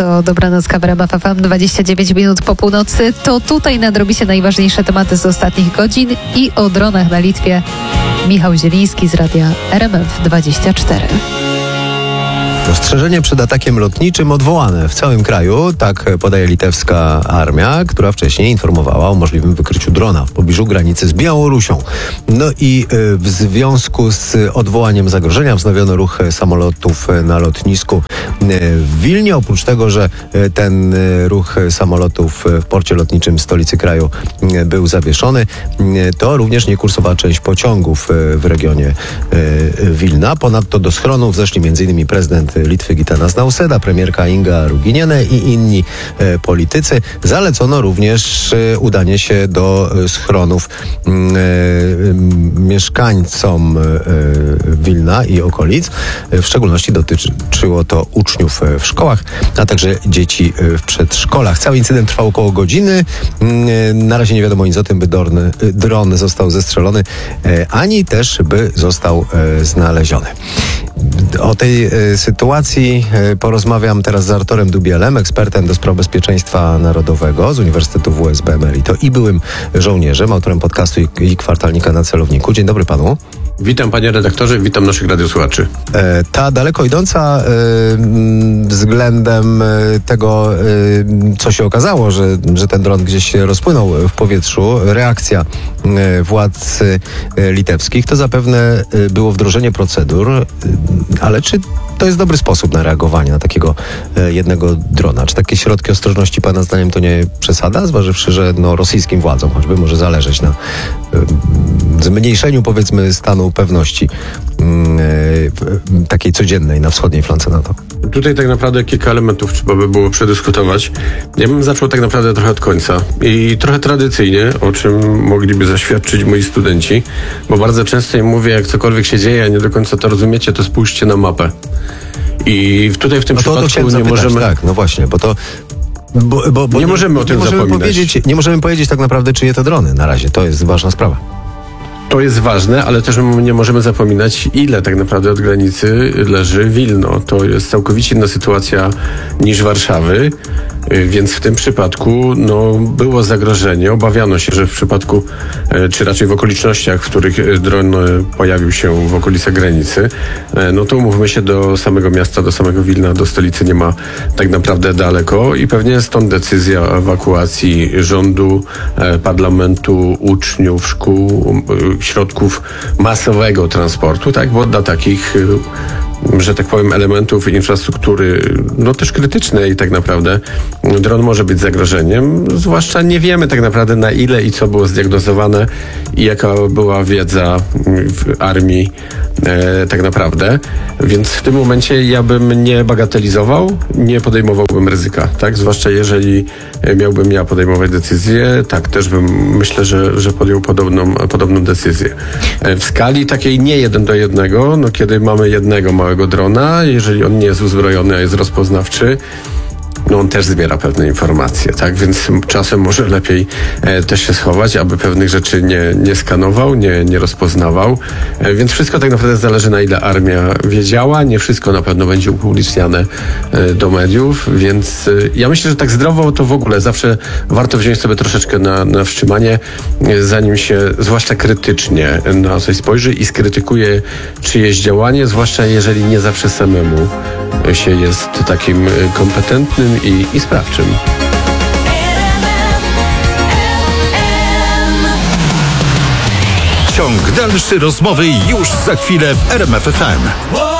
To Dobranoc w RMF FM, 29 minut po północy. To tutaj nadrobi się najważniejsze tematy z ostatnich godzin i o dronach na Litwie. Michał Zieliński z radia RMF24. Ostrzeżenie przed atakiem lotniczym odwołane w całym kraju, tak podaje litewska armia, która wcześniej informowała o możliwym wykryciu drona w pobliżu granicy z Białorusią. No i w związku z odwołaniem zagrożenia wznowiono ruch samolotów na lotnisku w Wilnie. Oprócz tego, że ten ruch samolotów w porcie lotniczym stolicy kraju był zawieszony, to również nie kursowała część pociągów w regionie Wilna. Ponadto do schronów zeszli m.in. prezydent Litwy Gitanas Nausėda, premierka Inga Ruginienė i inni politycy. Zalecono również udanie się do schronów mieszkańcom Wilna i okolic. W szczególności dotyczyło to uczniów w szkołach, a także dzieci w przedszkolach. Cały incydent trwał około godziny. Na razie nie wiadomo nic o tym, by dron został zestrzelony, ani też by został znaleziony. O tej sytuacji porozmawiam teraz z Arturem Dubielem, ekspertem do spraw bezpieczeństwa narodowego z Uniwersytetu WSB Emerito i byłym żołnierzem, autorem podcastu i kwartalnika Na Celowniku. Dzień dobry panu. Witam panie redaktorze, witam naszych radiosłuchaczy. Ta daleko idąca względem tego, co się okazało, że ten dron gdzieś się rozpłynął w powietrzu, reakcja władz litewskich, to zapewne było wdrożenie procedur, ale czy to jest dobry sposób na reagowanie na takiego jednego drona? Czy takie środki ostrożności pana zdaniem to nie przesada, zważywszy, że rosyjskim władzom choćby może zależeć na zmniejszeniu, powiedzmy, stanu pewności takiej codziennej na wschodniej flance NATO? Tutaj tak naprawdę kilka elementów trzeba by było przedyskutować. Ja bym zaczął tak naprawdę trochę od końca i trochę tradycyjnie, o czym mogliby zaświadczyć moi studenci, bo bardzo często im mówię, jak cokolwiek się dzieje, a nie do końca to rozumiecie, to spójrzcie na mapę. I tutaj w tym przypadku nie możemy... Tak, no właśnie, bo to... Bo nie możemy o tym zapominać. Nie możemy powiedzieć tak naprawdę, czyje to drony na razie. To jest ważna sprawa. To jest ważne, ale też nie możemy zapominać, ile tak naprawdę od granicy leży Wilno. To jest całkowicie inna sytuacja niż Warszawy, więc w tym przypadku było zagrożenie. Obawiano się, że w przypadku, czy raczej w okolicznościach, w których dron pojawił się w okolicach granicy, to umówmy się, do samego miasta, do samego Wilna, do stolicy nie ma tak naprawdę daleko i pewnie stąd decyzja o ewakuacji rządu, parlamentu, uczniów, szkół, środków masowego transportu, tak, bo dla takich, że tak powiem, elementów infrastruktury, też krytycznej tak naprawdę, dron może być zagrożeniem, zwłaszcza nie wiemy tak naprawdę na ile i co było zdiagnozowane i jaka była wiedza w armii tak naprawdę, więc w tym momencie ja bym nie bagatelizował, nie podejmowałbym ryzyka, tak, zwłaszcza jeżeli miałbym ja podejmować decyzję, tak, też bym, myślę, że podjął podobną decyzję. W skali takiej nie 1:1, kiedy mamy jednego małego drona, jeżeli on nie jest uzbrojony, a jest rozpoznawczy, on też zbiera pewne informacje, tak? Więc czasem może lepiej też się schować, aby pewnych rzeczy nie skanował, nie rozpoznawał. Więc wszystko tak naprawdę zależy, na ile armia wiedziała. Nie wszystko na pewno będzie upubliczniane do mediów, więc ja myślę, że tak zdrowo to w ogóle zawsze warto wziąć sobie troszeczkę na wstrzymanie, zanim się zwłaszcza krytycznie na coś spojrzy i skrytykuje czyjeś działanie, zwłaszcza jeżeli nie zawsze samemu się jest takim kompetentnym i sprawczym. Ciąg dalszy rozmowy już za chwilę w RMF FM.